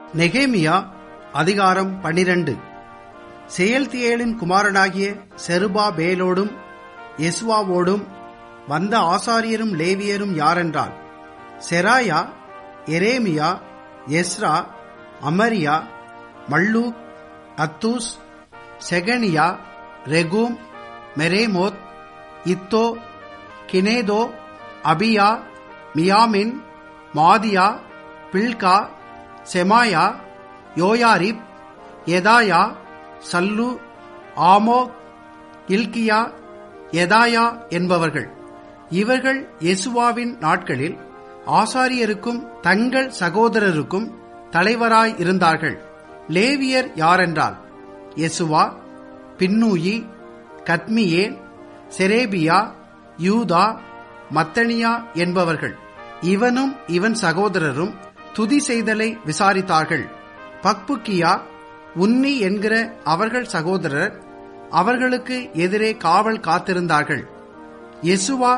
நெகேமியா அதிகாரம் 12. செயல்தியேலின் குமாரனாகிய செருபாபேலோடும் யெசுவாவோடும் வந்த ஆசாரியரும் லேவியரும் யாரென்றால், செராயா, எரேமியா, எஸ்ரா, அமரியா, மல்லூக், அத்தூஸ், செகனியா, ரெகூம், மெரேமோத், இத்தோ, கினேதோ, அபியா, மியாமின், மாதியா, பில்கா, செமாயா, யோயாரிப், எதாயா, சல்லு, ஆமோக், இல்கியா, எதாயா என்பவர்கள். இவர்கள் யெசுவாவின் நாட்களில் ஆசாரியருக்கும் தங்கள் சகோதரருக்கும் தலைவராய் இருந்தார்கள். லேவியர் யாரென்றால், யெசுவா, பின்னூயி, கத்மியேல், செரேபியா, யூதா, மத்தனியா என்பவர்கள். இவனும் இவன் சகோதரரும் துதி செய்தலை விசாரித்தார்கள். பக்புக்கியா, உன்னி என்கிற அவர்கள் சகோதரர் அவர்களுக்கு எதிரே காவல் காத்திருந்தார்கள். யெசுவா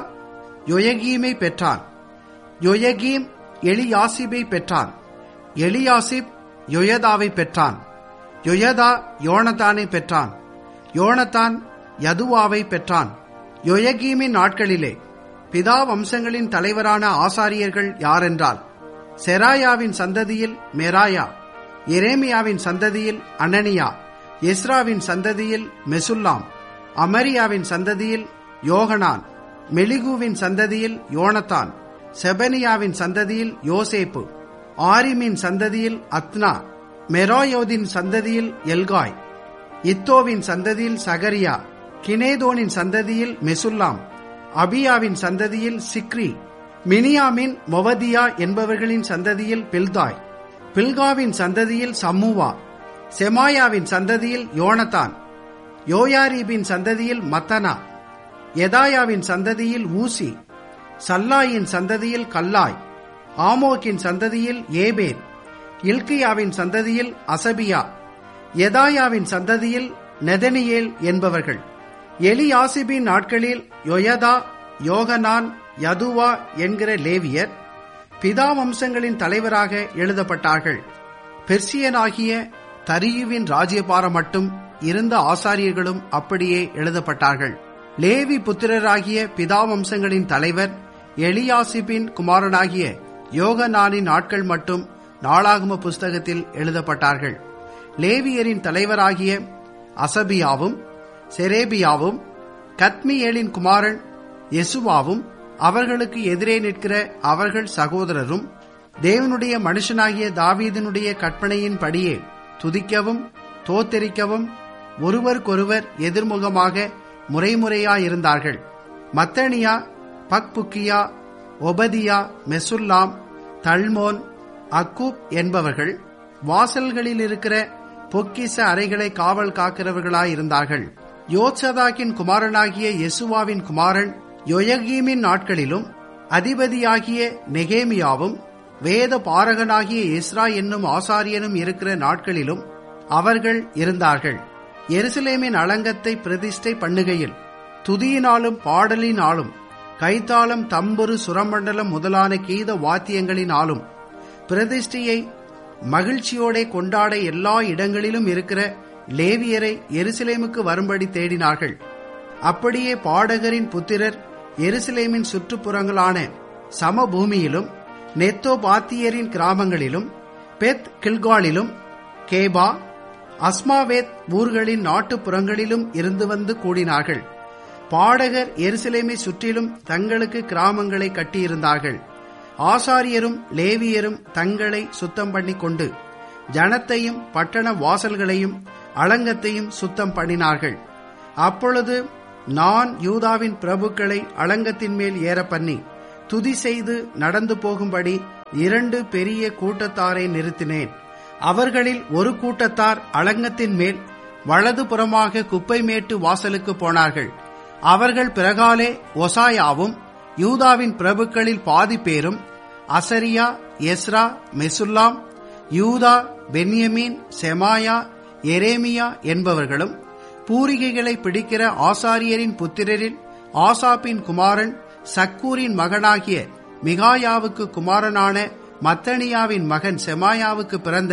யோயகீமை பெற்றான். யோயகீம் எலியாசிபை பெற்றான். எலியாசிப் யோயதாவை பெற்றான். யோயதா யோனத்தானை பெற்றான். யோனத்தான் யதுவாவை பெற்றான். யோயகீமின் நாட்களிலே பிதா வம்சங்களின் தலைவரான ஆசாரியர்கள் யாரென்றால், செராயாவின் சந்ததியில் மெராயா, எரேமியாவின் சந்ததியில் அனனியா, எஸ்ராவின் சந்ததியில் மெசுல்லாம், அமரியாவின் சந்ததியில் யோகனான், மெலிகுவின் சந்ததியில் யோனத்தான், செபனியாவின் சந்ததியில் யோசேப்பு, ஆரிமின் சந்ததியில் அத்னா, மெராயோதின் சந்ததியில் எல்காய், இத்தோவின் சந்ததியில் சகரியா, கினேதோனின் சந்ததியில் மெசுல்லாம், அபியாவின் சந்ததியில் சிக்ரி, மினியாமின் மொவதியா என்பவர்களின் சந்ததியில் பில்தாய், பில்காவின் சந்ததியில் சம்முவா, செமாயாவின் சந்ததியில் யோனத்தான், யோயாரிபின் சந்ததியில் மத்தனா, எதாயாவின் சந்ததியில் ஊசி, சல்லாயின் சந்ததியில் கல்லாய், ஆமோக்கின் சந்ததியில் ஏபேர், இல்கியாவின் சந்ததியில் அசபியா, எதாயாவின் சந்ததியில் நெதனியேல் என்பவர்கள். எலியாசிபின் நாட்களில் யோயதா, யோகனான், யதுவா என்கிற லேவியர் பிதா வம்சங்களின் தலைவராக எழுதப்பட்டார்கள். பெர்சியனாகிய தரியுவின் ராஜ்யபாரம் மட்டும் இருந்த ஆசாரியர்களும் அப்படியே எழுதப்பட்டார்கள். லேவி புத்திரராகிய பிதா வம்சங்களின் தலைவர் எலியாசிபின் குமாரனாகிய யோகனானின் நாட்கள் மட்டும் நாளாகம புஸ்தகத்தில் எழுதப்பட்டார்கள். லேவியரின் தலைவராகிய அசபியாவும் செரேபியாவும் கத்மியேலின் குமாரன் யெசுவாவும் அவர்களுக்கு எதிரே நிற்கிற அவர்கள் சகோதரரும் தேவனுடைய மனுஷனாகிய தாவீதினுடைய கற்பனையின் படியே துதிக்கவும் தோத்தரிக்கவும் ஒருவருக்கொருவர் எதிர்முகமாக முறைமுறையாயிருந்தார்கள். மத்தனியா, பக்புக்கியா, ஒபதியா, மெசுல்லாம், தல்மோன், அக்கூப் என்பவர்கள் வாசல்களில் இருக்கிற பொக்கிச அறைகளை காவல் காக்கிறவர்களாயிருந்தார்கள். யோத்சதாக்கின் குமாரனாகிய யெசுவாவின் குமாரன் யோயகீமின் நாட்களிலும் அதிபதியாகிய நெகேமியாவும் வேத பாரகனாகிய எஸ்ரா என்னும் ஆசாரியனும் இருக்கிற நாட்களிலும் அவர்கள் இருந்தார்கள். எருசலேமின் அலங்கத்தை பிரதிஷ்டை பண்ணுகையில் துதியினாலும் பாடலினாலும் கைத்தாளம், தம்புரு, சுரமண்டலம் முதலான கீத வாத்தியங்களினாலும் பிரதிஷ்டையை மகிழ்ச்சியோടെ கொண்டாட எல்லா இடங்களிலும் இருக்கிற லேவியரை எருசலேமுக்கு வரும்படி தேடினார்கள். அப்படியே பாடகரின் புத்திரர் எருசலேமின் சுற்றுப்புறங்களான சமபூமியிலும் நெத்தோபாத்தியரின் கிராமங்களிலும் பெத் கில்காலிலும் கேபா, அஸ்மாவேத் ஊர்களின் நாட்டுப்புறங்களிலும் இருந்து வந்து கூடினார்கள். பாடகர் எருசலேமை சுற்றிலும் தங்களுக்கு கிராமங்களை கட்டியிருந்தார்கள். ஆசாரியரும் லேவியரும் தங்களை சுத்தம் பண்ணிக்கொண்டு ஜனத்தையும் பட்டண வாசல்களையும் அலங்கத்தையும் சுத்தம் பண்ணினார்கள். அப்பொழுது நான் யூதாவின் பிரபுக்களை அலங்கத்தின் மேல் ஏற பண்ணி துதி செய்து நடந்து போகும்படி 2 பெரிய கூட்டத்தாரை நிறுத்தினேன். அவர்களில் ஒரு கூட்டத்தார் அலங்கத்தின் மேல் வலது புறமாக குப்பை மேட்டு வாசலுக்கு போனார்கள். அவர்கள் பிறகாலே ஒசாயாவும் யூதாவின் பிரபுக்களில் பாதி பேரும் அசரியா, எஸ்ரா, மெசுல்லாம், யூதா, பென்யமீன், செமாயா, எரேமியா என்பவர்களும் பூரிகைகளை பிடிக்கிற ஆசாரியரின் புத்திரரில் ஆசாப்பின் குமாரன் சக்கூரின் மகனாகிய மிகாயாவுக்கு குமாரனான மத்தனியாவின் மகன் செமாயாவுக்கு பிறந்த